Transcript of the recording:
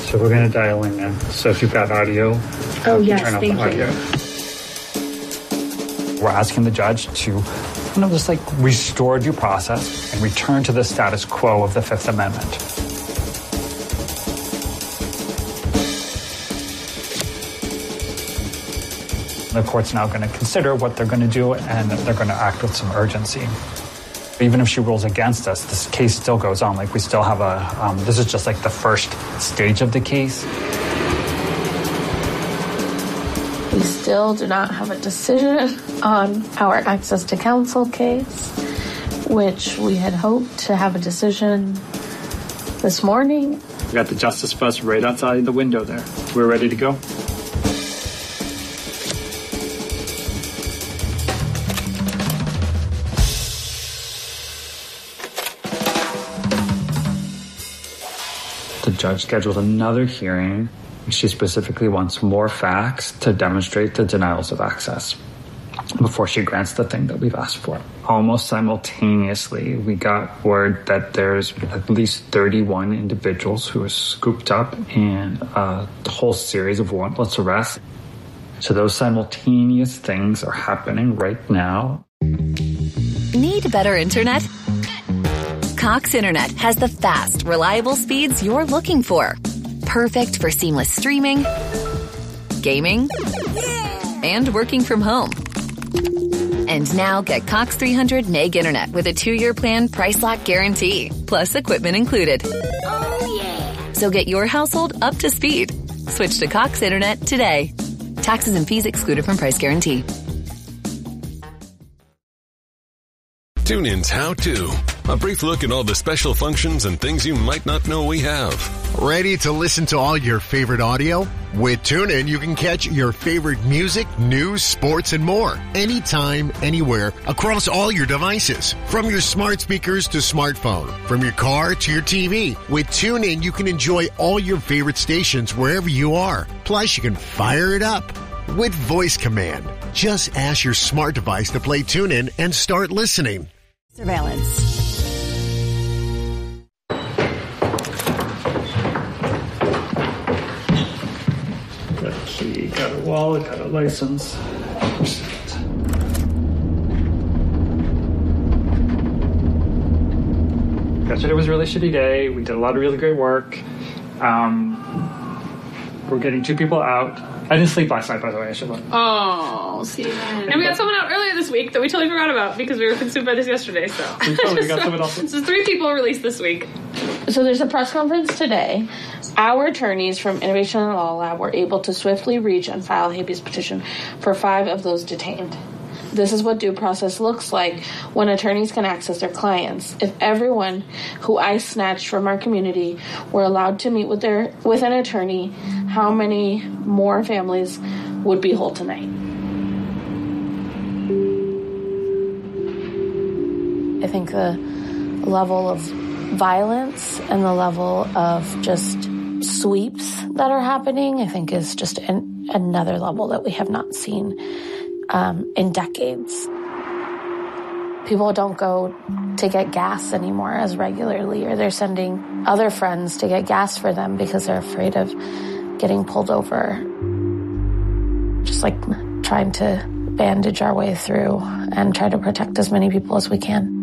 So we're going to dial in now. So if you've got audio, yes, turn off thank the audio. We're asking the judge to just like restore due process and return to the status quo of the Fifth Amendment. The court's now going to consider what they're going to do, and they're going to act with some urgency. Even if she rules against us, this case still goes on. Like, we still have this is just like the first stage of the case. We still do not have a decision on our access to counsel case, which we had hoped to have a decision this morning. We got the Justice Bus right outside the window there. We're ready to go. The judge scheduled another hearing. She specifically wants more facts to demonstrate the denials of access before she grants the thing that we've asked for. Almost simultaneously, we got word that there's at least 31 individuals who are scooped up in a whole series of warrantless arrests. So those simultaneous things are happening right now. Need better internet? Cox Internet has the fast, reliable speeds you're looking for. Perfect for seamless streaming, gaming, and working from home. And now get Cox 300 meg internet with a 2-year plan price lock guarantee, plus equipment included. Oh, yeah. So get your household up to speed. Switch to Cox Internet today. Taxes and fees excluded from price guarantee. TuneIn's How To. A brief look at all the special functions and things you might not know we have. Ready to listen to all your favorite audio? With TuneIn, you can catch your favorite music, news, sports, and more. Anytime, anywhere, across all your devices. From your smart speakers to smartphone. From your car to your TV. With TuneIn, you can enjoy all your favorite stations wherever you are. Plus, you can fire it up with voice command. Just ask your smart device to play TuneIn and start listening. Surveillance. Got a key, got a wallet, got a license. Yesterday was a really shitty day. We did a lot of really great work. We're getting 2 people out. I didn't sleep last night, by the way. I should look. Oh, Steven. And we got someone out earlier this week that we totally forgot about because we were consumed by this yesterday. So We totally got someone else. So 3 people released this week. So there's a press conference today. Our attorneys from Innovation and Law Lab were able to swiftly reach and file a habeas petition for 5 of those detained. This is what due process looks like when attorneys can access their clients. If everyone who ICE snatched from our community were allowed to meet with an attorney, how many more families would be whole tonight? I think the level of violence and the level of just sweeps that are happening, I think, is just another level that we have not seen in decades. People don't go to get gas anymore as regularly, or they're sending other friends to get gas for them because they're afraid of getting pulled over. Just like trying to bandage our way through and try to protect as many people as we can.